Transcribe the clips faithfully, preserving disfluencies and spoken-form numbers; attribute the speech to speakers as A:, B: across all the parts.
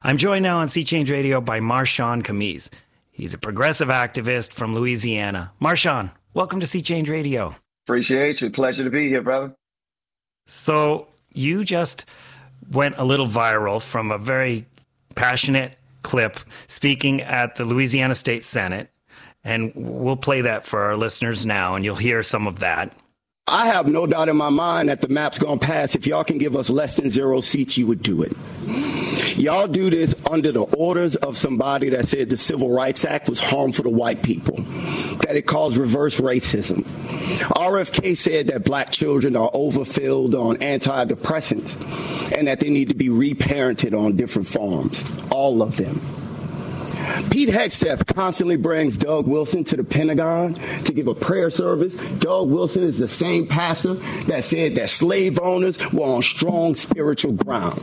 A: I'm joined now on Sea Change Radio by Marshawn Khamis. He's a progressive activist from Louisiana. Marshawn, welcome to Sea Change Radio.
B: Appreciate you. Pleasure to be here, brother.
A: So you just went a little viral from a very passionate clip speaking at the Louisiana State Senate, and we'll play that for our listeners now, and you'll hear some of that.
C: I have no doubt in my mind that the map's going to pass. If y'all can give us less than zero seats, you would do it. Y'all do this under the orders of somebody that said the Civil Rights Act was harmful to white people, that it caused reverse racism. R F K said that black children are overfilled on antidepressants and that they need to be reparented on different forms, all of them. Pete Hegseth constantly brings Doug Wilson to the Pentagon to give a prayer service. Doug Wilson is the same pastor that said that slave owners were on strong spiritual ground.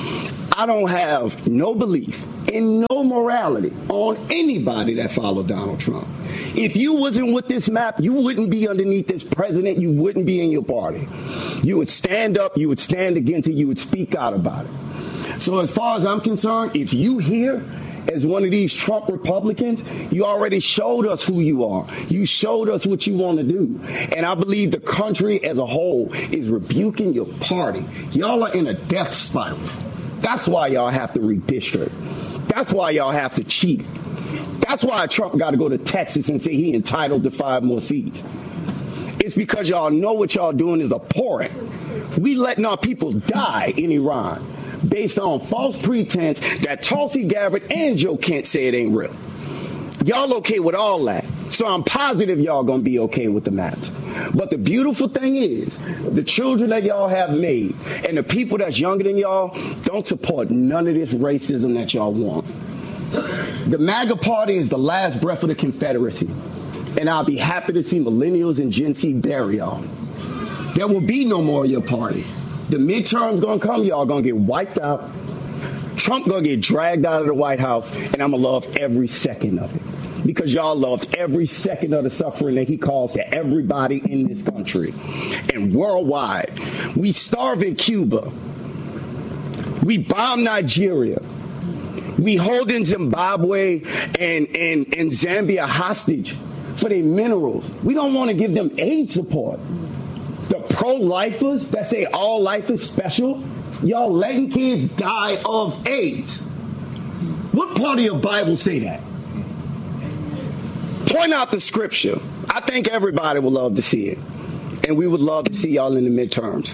C: I don't have no belief in no morality on anybody that followed Donald Trump. If you wasn't with this map, you wouldn't be underneath this president. You wouldn't be in your party. You would stand up, you would stand against it, you would speak out about it. So as far as I'm concerned, if you here as one of these Trump Republicans, you already showed us who you are. You showed us what you want to do. And I believe the country as a whole is rebuking your party. Y'all are in a death spiral. That's why y'all have to redistrict. That's why y'all have to cheat. That's why Trump got to go to Texas and say he entitled to five more seats. It's because y'all know what y'all doing is abhorrent. We letting our people die in Iran based on false pretense that Tulsi Gabbard and Joe Kent said ain't real. Y'all okay with all that. So I'm positive y'all gonna be okay with the maps. But the beautiful thing is, the children that y'all have made and the people that's younger than y'all don't support none of this racism that y'all want. The MAGA party is the last breath of the Confederacy. And I'll be happy to see millennials and Gen Z bury y'all. There will be no more of your party. The midterms gonna come, y'all gonna get wiped out. Trump gonna get dragged out of the White House, and I'ma love every second of it. Because y'all loved every second of the suffering that he caused to everybody in this country. And worldwide, we starve in Cuba. We bomb Nigeria. We holding Zimbabwe and, and, and Zambia hostage for their minerals. We don't wanna give them aid support. The pro-lifers that say all life is special, y'all letting kids die of AIDS. What part of your Bible say that? Point out the scripture. I think everybody would love to see it. And we would love to see y'all in the midterms.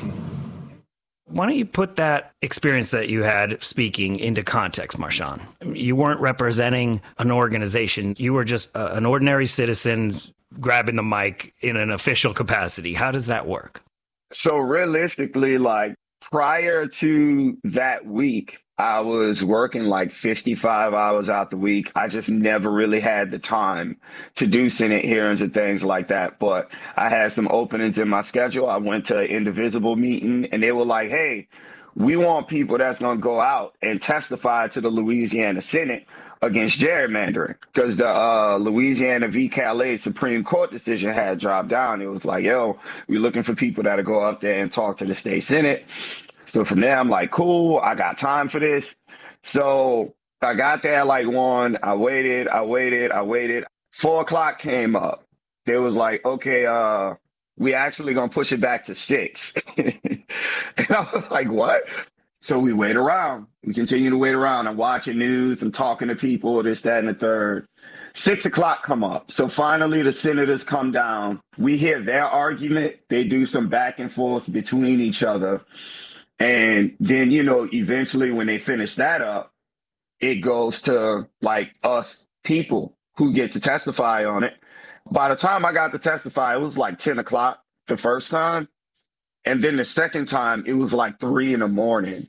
A: Why don't you put that experience that you had speaking into context, Marshawn? You weren't representing an organization. You were just a, an ordinary citizen grabbing the mic in an official capacity. How does that work?
B: So realistically, like prior to that week, I was working like fifty-five hours out the week. I just never really had the time to do Senate hearings and things like that. But I had some openings in my schedule. I went to an Indivisible meeting and they were like, hey, we want people that's going to go out and testify to the Louisiana Senate against gerrymandering, because the uh, Louisiana v. Calais Supreme Court decision had dropped down. It was like, yo, we're looking for people that'll go up there and talk to the state Senate. So from there, I'm like, cool, I got time for this. So I got there at like one, I waited, I waited, I waited. Four o'clock came up. They was like, okay, uh, we actually gonna push it back to six. And I was like, what? So we wait around. We continue to wait around. I'm watching news. I'm talking to people, this, that, and the third. Six o'clock come up. So finally, the senators come down. We hear their argument. They do some back and forth between each other. And then, you know, eventually when they finish that up, it goes to like us people who get to testify on it. By the time I got to testify, it was like ten o'clock the first time. And then the second time, it was like three in the morning.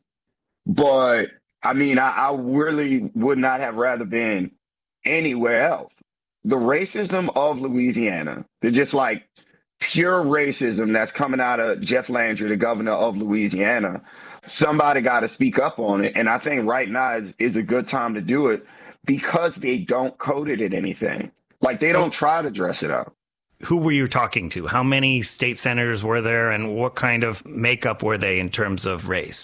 B: But I mean, I, I really would not have rather been anywhere else. The racism of Louisiana, they're just like pure racism that's coming out of Jeff Landry, the governor of Louisiana. Somebody got to speak up on it. And I think right now is, is a good time to do it because they don't code it in anything. Like they don't try to dress it up.
A: Who were you talking to? How many state senators were there and what kind of makeup were they in terms of race?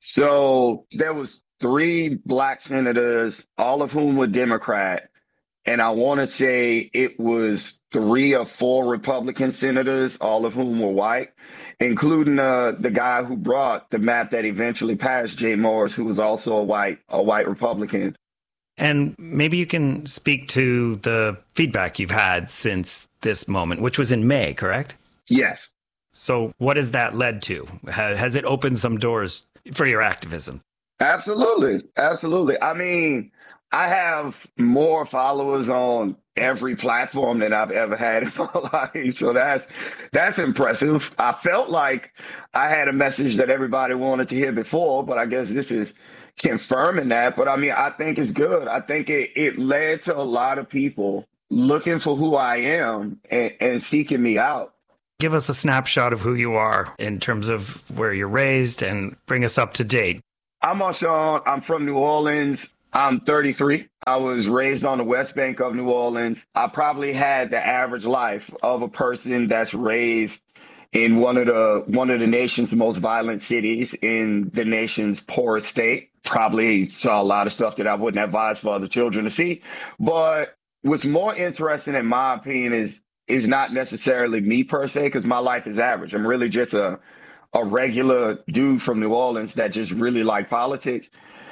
B: So there was three black senators, all of whom were Democrat. And I want to say it was three or four Republican senators, all of whom were white, including uh, the guy who brought the map that eventually passed, Jay Morris, who was also a white, a white Republican.
A: And maybe you can speak to the feedback you've had since this moment, which was in May, correct?
B: Yes.
A: So what has that led to? Has it opened some doors for your activism?
B: Absolutely. Absolutely. I mean, I have more followers on every platform than I've ever had in my life. So that's that's impressive. I felt like I had a message that everybody wanted to hear before, but I guess this is confirming that. But I mean, I think it's good. I think it, it led to a lot of people looking for who I am and, and seeking me out.
A: Give us a snapshot of who you are in terms of where you're raised and bring us up to date.
B: I'm Marshawn. I'm from New Orleans. I'm thirty-three. I was raised on the West Bank of New Orleans. I probably had the average life of a person that's raised in one of the one of the nation's most violent cities in the nation's poorest state. Probably saw a lot of stuff that I wouldn't advise for other children to see. But what's more interesting, in my opinion, is is not necessarily me per se, because my life is average. I'm really just a a regular dude from New Orleans that just really like politics.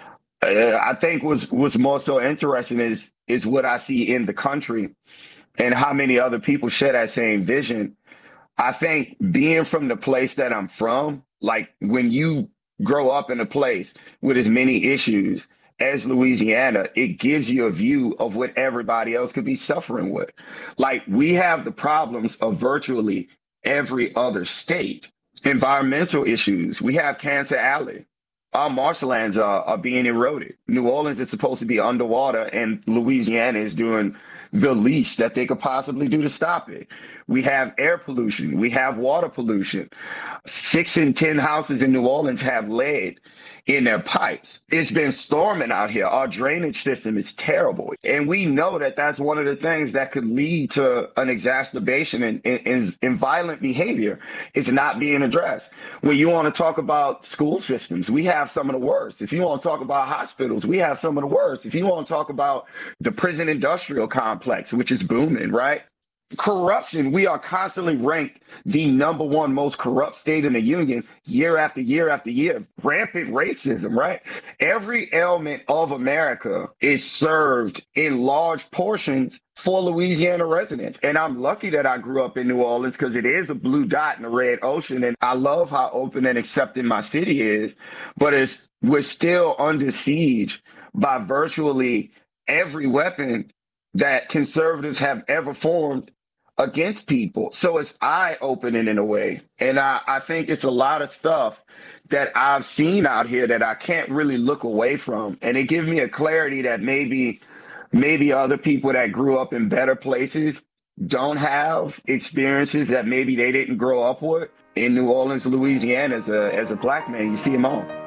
B: Uh, I think what's what's more so interesting is is what I see in the country and how many other people share that same vision. I think being from the place that I'm from, like when you grow up in a place with as many issues as Louisiana, it gives you a view of what everybody else could be suffering with. Like we have the problems of virtually every other state. Environmental issues. We have Cancer Alley. Our marshlands are, are being eroded. New Orleans is supposed to be underwater, and Louisiana is doing the least that they could possibly do to stop it. We have air pollution. We have water pollution. Six in ten houses in New Orleans have lead in their pipes. It's been storming out here. Our drainage system is terrible. And we know that that's one of the things that could lead to an exacerbation in, in, in violent behavior. It's not being addressed. When you want to talk about school systems, we have some of the worst. If you want to talk about hospitals, we have some of the worst. If you want to talk about the prison industrial complex, which is booming, right? Corruption, we are constantly ranked the number one most corrupt state in the union year after year after year. Rampant racism, right? Every element of America is served in large portions for Louisiana residents. And I'm lucky that I grew up in New Orleans because it is a blue dot in the red ocean. And I love how open and accepting my city is. But it's we're still under siege by virtually every weapon that conservatives have ever formed against people. So it's eye-opening in a way. And I, I think it's a lot of stuff that I've seen out here that I can't really look away from. And it gives me a clarity that maybe maybe other people that grew up in better places don't have experiences that maybe they didn't grow up with. In New Orleans, Louisiana, as a, as a black man, you see them all.